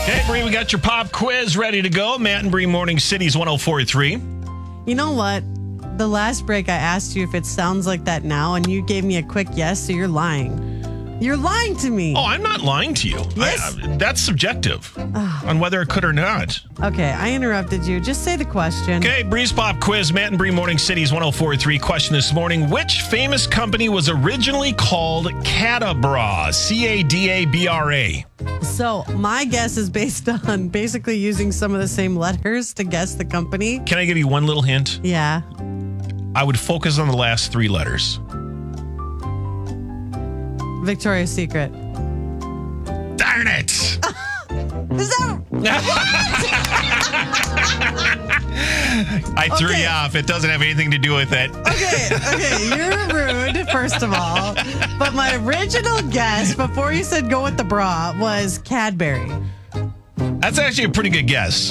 Okay, Bree, we got your pop quiz ready to go. Matt and Bree, Morning City's 104.3. You know what? The last break, I asked you if it sounds like that now, and you gave me a quick yes, so you're lying. You're lying to me. Oh, I'm not lying to you. Yes. That's subjective on whether it could or not. Okay, I interrupted you. Just say the question. Okay, Bree's Pop Quiz, Matt and Bree, Morning City's 104.3. Question this morning. Which famous company was originally called Cadabra? C-A-D-A-B-R-A. So my guess is based on basically using some of the same letters to guess the company. Can I give you one little hint? Yeah. I would focus on the last three letters. Victoria's Secret. Darn it! Is that... I threw Okay. you off. It doesn't have anything to do with it. Okay, you're rude, first of all. But my original guess before you said go with the bra was Cadbury. That's actually a pretty good guess.